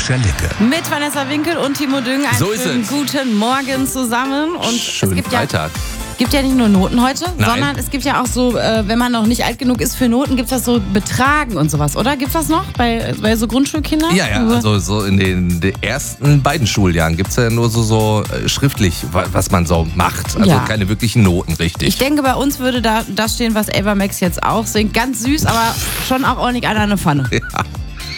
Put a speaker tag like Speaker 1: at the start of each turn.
Speaker 1: Schellecke.
Speaker 2: Mit Vanessa Winkel und Timo Düng einen
Speaker 1: So ist
Speaker 2: schönen
Speaker 1: es.
Speaker 2: guten Morgen zusammen. Und
Speaker 1: Schönen
Speaker 2: es gibt
Speaker 1: Freitag.
Speaker 2: gibt ja nicht nur Noten heute,
Speaker 1: Nein.
Speaker 2: sondern es gibt ja auch so, wenn man noch nicht alt genug ist für Noten, gibt es das so Betragen und sowas, oder? Gibt es das noch bei so Grundschulkindern?
Speaker 1: Ja, also so in den ersten beiden Schuljahren gibt es ja nur so schriftlich, was man so macht. Also
Speaker 2: Ja.
Speaker 1: keine wirklichen Noten, richtig.
Speaker 2: Ich denke, bei uns würde da das stehen, was Ava Max jetzt auch singt. Ganz süß, aber schon auch ordentlich einer eine Pfanne.
Speaker 1: Ja.